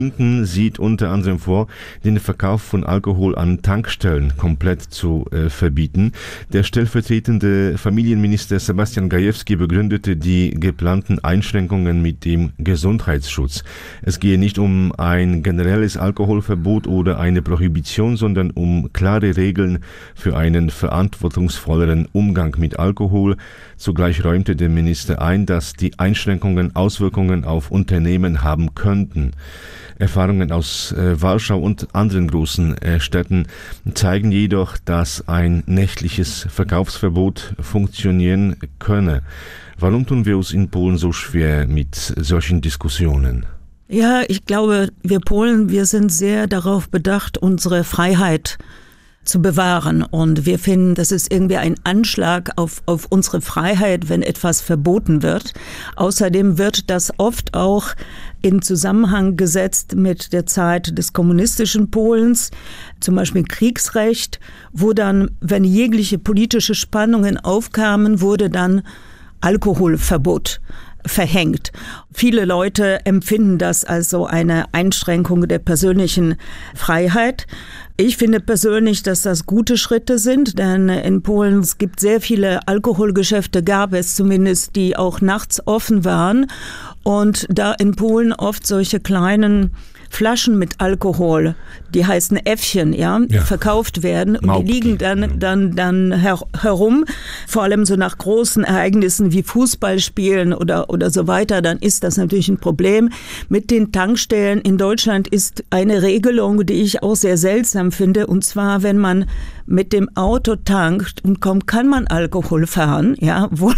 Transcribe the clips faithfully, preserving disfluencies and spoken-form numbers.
Linken sieht unter anderem vor, den Verkauf von Alkohol an Tankstellen komplett zu äh, verbieten. Der stellvertretende Familienminister Sebastian Gajewski begründete die geplanten Einschränkungen mit dem Gesundheitsschutz. Es gehe nicht um ein generelles Alkoholverbot oder eine Prohibition, sondern um klare Regeln für einen verantwortungsvolleren Umgang mit Alkohol. Zugleich räumte der Minister ein, dass die Einschränkungen Auswirkungen auf Unternehmen haben könnten. Erfahrungen aus äh, Warschau und anderen großen äh, Städten zeigen jedoch, dass ein nächtliches Verkaufsverbot funktionieren könne. Warum tun wir uns in Polen so schwer mit solchen Diskussionen? Ja, ich glaube, wir Polen, wir sind sehr darauf bedacht, unsere Freiheit zu bewahren. Und wir finden, das ist irgendwie ein Anschlag auf, auf unsere Freiheit, wenn etwas verboten wird. Außerdem wird das oft auch in Zusammenhang gesetzt mit der Zeit des kommunistischen Polens, zum Beispiel Kriegsrecht, wo dann, wenn jegliche politische Spannungen aufkamen, wurde dann Alkoholverbot verhängt. Viele Leute empfinden das als so eine Einschränkung der persönlichen Freiheit. Ich finde persönlich, dass das gute Schritte sind, denn in Polen es gibt sehr viele Alkoholgeschäfte, gab es zumindest, die auch nachts offen waren. Und da in Polen oft solche kleinen Flaschen mit Alkohol, die heißen Äffchen, ja, ja. verkauft werden und Maupki. Die liegen dann, dann, dann her, herum, vor allem so nach großen Ereignissen wie Fußballspielen oder, oder so weiter, dann ist das natürlich ein Problem. Mit den Tankstellen in Deutschland ist eine Regelung, die ich auch sehr seltsam finde, und zwar, wenn man mit dem Auto tankt und kommt, kann man Alkohol fahren, ja, wo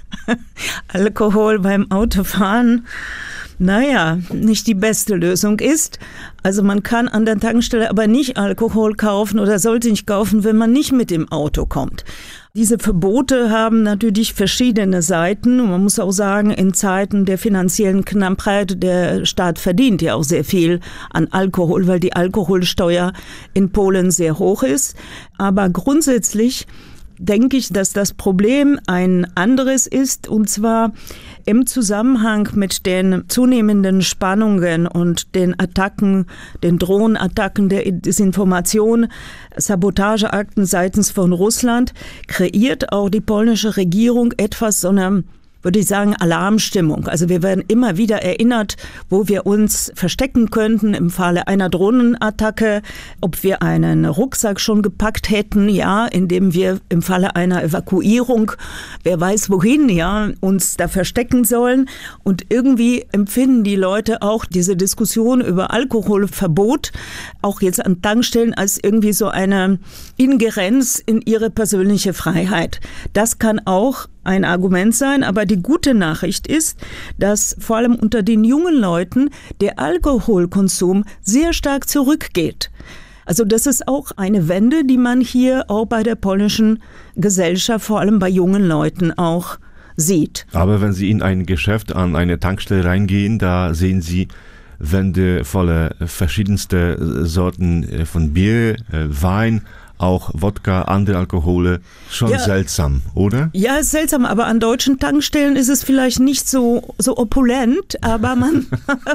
Alkohol beim Autofahren naja, nicht die beste Lösung ist. Also man kann an der Tankstelle aber nicht Alkohol kaufen oder sollte nicht kaufen, wenn man nicht mit dem Auto kommt. Diese Verbote haben natürlich verschiedene Seiten. Und man muss auch sagen, in Zeiten der finanziellen Knappheit, der Staat verdient ja auch sehr viel an Alkohol, weil die Alkoholsteuer in Polen sehr hoch ist. Aber grundsätzlich denke ich, dass das Problem ein anderes ist, und zwar im Zusammenhang mit den zunehmenden Spannungen und den Attacken, den Drohnenattacken, der Desinformation, Sabotageakten seitens von Russland, kreiert auch die polnische Regierung etwas so eine, würde ich sagen, Alarmstimmung. Also wir werden immer wieder erinnert, wo wir uns verstecken könnten im Falle einer Drohnenattacke, ob wir einen Rucksack schon gepackt hätten, ja, indem wir im Falle einer Evakuierung, wer weiß wohin, ja, uns da verstecken sollen. Und irgendwie empfinden die Leute auch diese Diskussion über Alkoholverbot, auch jetzt an Tankstellen, als irgendwie so eine Ingerenz in ihre persönliche Freiheit. Das kann auch ein Argument sein, aber die gute Nachricht ist, dass vor allem unter den jungen Leuten der Alkoholkonsum sehr stark zurückgeht. Also das ist auch eine Wende, die man hier auch bei der polnischen Gesellschaft, vor allem bei jungen Leuten auch sieht. Aber wenn Sie in ein Geschäft an eine Tankstelle reingehen, da sehen Sie Wände voller verschiedenster Sorten von Bier, Wein, auch Wodka, andere Alkohole, schon ja, seltsam, oder? Ja, ist seltsam, aber an deutschen Tankstellen ist es vielleicht nicht so, so opulent, aber man,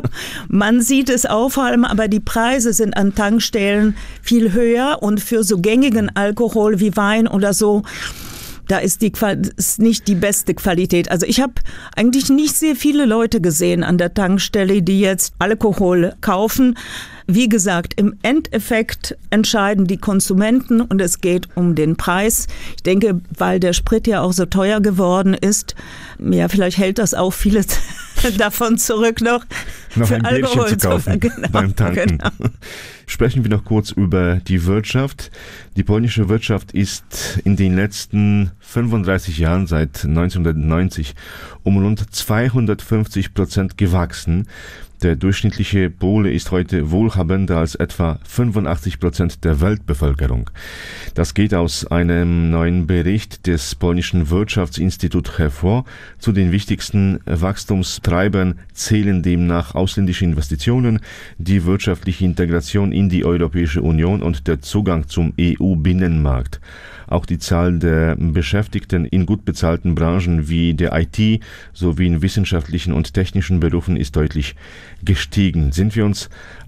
man sieht es auch vor allem, aber die Preise sind an Tankstellen viel höher, und für so gängigen Alkohol wie Wein oder so, da ist, die, ist nicht die beste Qualität. Also ich habe eigentlich nicht sehr viele Leute gesehen an der Tankstelle, die jetzt Alkohol kaufen. Wie gesagt, im Endeffekt entscheiden die Konsumenten, und es geht um den Preis. Ich denke, weil der Sprit ja auch so teuer geworden ist, ja, vielleicht hält das auch viele davon zurück, noch, noch für ein Alkohol Bierchen zu kaufen genau, beim Tanken. Genau. Sprechen wir noch kurz über die Wirtschaft. Die polnische Wirtschaft ist in den letzten fünfunddreißig Jahren, seit neunzehnhundertneunzig, um rund zweihundertfünfzig Prozent gewachsen. Der durchschnittliche Pole ist heute wohlhabender als etwa fünfundachtzig Prozent der Weltbevölkerung. Das geht aus einem neuen Bericht des polnischen Wirtschaftsinstituts hervor. Zu den wichtigsten Wachstumstreibern zählen demnach ausländische Investitionen, die wirtschaftliche Integration in die Europäische Union und der Zugang zum E U-Binnenmarkt. Auch die Zahl der Beschäftigten in gut bezahlten Branchen wie der I T sowie in wissenschaftlichen und technischen Berufen ist deutlich gestiegen. Sind wir uns